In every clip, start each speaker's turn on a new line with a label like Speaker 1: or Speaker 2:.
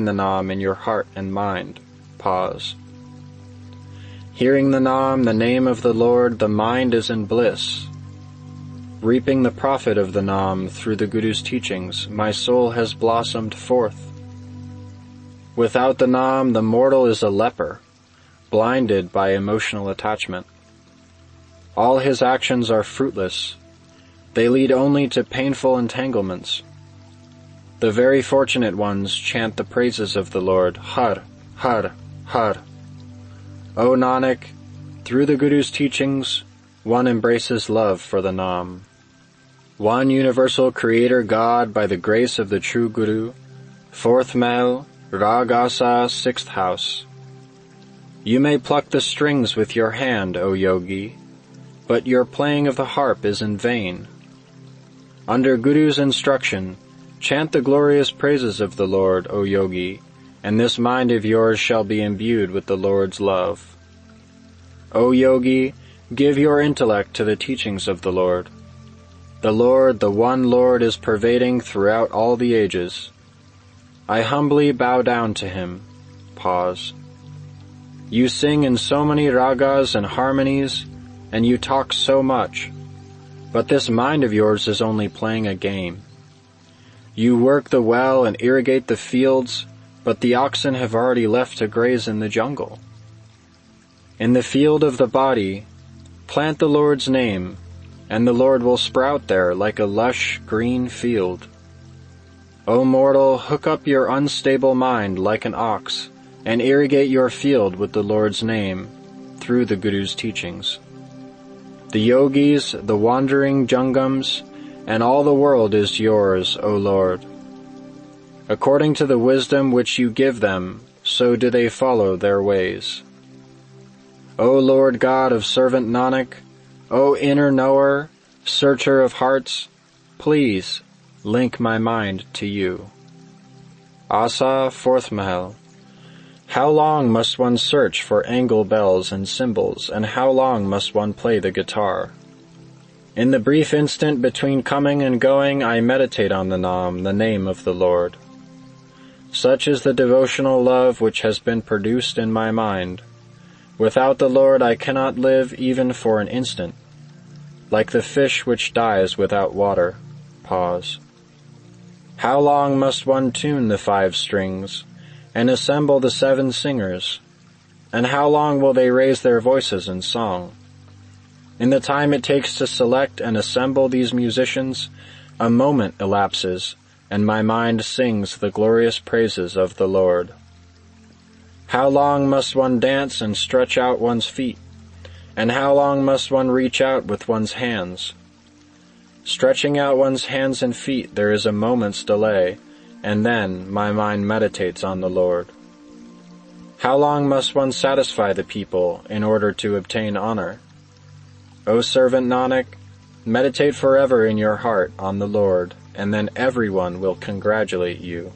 Speaker 1: the Nam in your heart and mind. Pause. Hearing the Nam, the name of the Lord, the mind is in bliss. Reaping the profit of the Nam through the Guru's teachings, my soul has blossomed forth. Without the Nam, the mortal is a leper, blinded by emotional attachment. All his actions are fruitless. They lead only to painful entanglements. The very fortunate ones chant the praises of the Lord, Har, Har, Har. O Nanak, through the Guru's teachings, one embraces love for the Nam. One universal Creator God by the grace of the true Guru, 4th Mahal, Rag Asa, 6th house. You may pluck the strings with your hand, O yogi, but your playing of the harp is in vain. Under Guru's instruction, chant the glorious praises of the Lord, O yogi, and this mind of yours shall be imbued with the Lord's love. O yogi, give your intellect to the teachings of the Lord. The Lord, the one Lord, is pervading throughout all the ages. I humbly bow down to him. Pause. You sing in so many ragas and harmonies, and you talk so much, but this mind of yours is only playing a game. You work the well and irrigate the fields, but the oxen have already left to graze in the jungle. In the field of the body, plant the Lord's name, and the Lord will sprout there like a lush green field. O mortal, hook up your unstable mind like an ox, and irrigate your field with the Lord's name, through the Guru's teachings. The yogis, the wandering jungams, and all the world is yours, O Lord. According to the wisdom which you give them, so do they follow their ways. O Lord God of servant Nanak, O inner knower, searcher of hearts, please link my mind to you. Asa, 4th Mahal. How long must one search for angle bells and cymbals, and how long must one play the guitar? In the brief instant between coming and going, I meditate on the Nam, the name of the Lord. Such is the devotional love which has been produced in my mind. Without the Lord I cannot live even for an instant, like the fish which dies without water. Pause. How long must one tune the 5 strings, and assemble the 7 singers, and how long will they raise their voices in song? In the time it takes to select and assemble these musicians, a moment elapses, and my mind sings the glorious praises of the Lord. How long must one dance and stretch out one's feet, and how long must one reach out with one's hands? Stretching out one's hands and feet there is a moment's delay, and then my mind meditates on the Lord. How long must one satisfy the people in order to obtain honor? O servant Nanak, meditate forever in your heart on the Lord, and then everyone will congratulate you.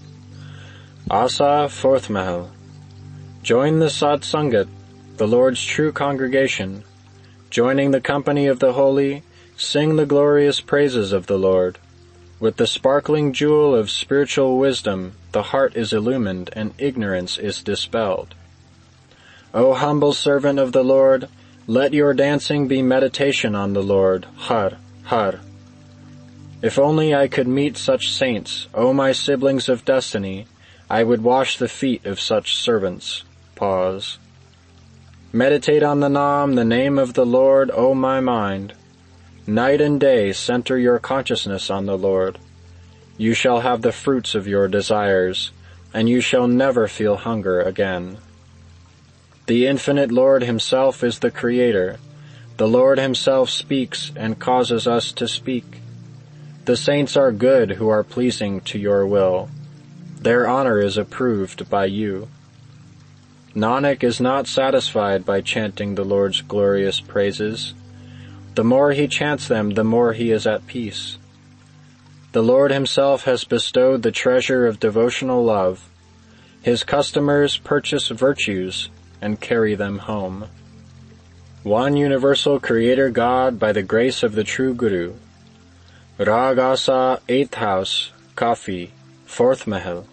Speaker 1: Asa, 4th Mahal. Join the Satsangat, the Lord's true congregation. Joining the company of the holy, sing the glorious praises of the Lord. With the sparkling jewel of spiritual wisdom, the heart is illumined and ignorance is dispelled. O humble servant of the Lord, let your dancing be meditation on the Lord, Har, Har. If only I could meet such saints, O my siblings of destiny, I would wash the feet of such servants. Pause. Meditate on the Nam, the name of the Lord, O my mind. Night and day center your consciousness on the Lord. You shall have the fruits of your desires, and you shall never feel hunger again. The infinite Lord himself is the Creator. The Lord himself speaks and causes us to speak. The saints are good who are pleasing to your will. Their honor is approved by you. Nanak is not satisfied by chanting the Lord's glorious praises. The more he chants them, the more he is at peace. The Lord himself has bestowed the treasure of devotional love. His customers purchase virtues and carry them home. One universal Creator God by the grace of the true Guru. Rag Asa, 8th house, Kafi, 4th Mahal.